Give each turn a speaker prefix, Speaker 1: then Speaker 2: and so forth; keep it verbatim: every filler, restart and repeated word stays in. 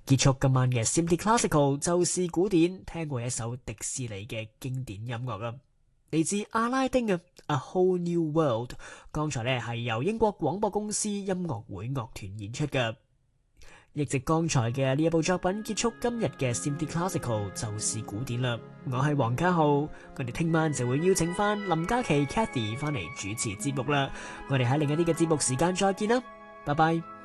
Speaker 1: 結束今晚嘅 Simply Classical 就是古典，聽過一首迪士尼嘅經典音樂啦，嚟自阿拉丁嘅 A Whole New World。剛才咧係由英國廣播公司音樂會樂團演出嘅。亦直剛才嘅呢一部作品結束今日嘅 Simply Classical 就是古典啦。我係黃家浩，我哋聽晚就會邀請翻林嘉琪 Cathy 翻嚟主持節目啦。我哋喺另一啲嘅節目時間再見啦，拜拜。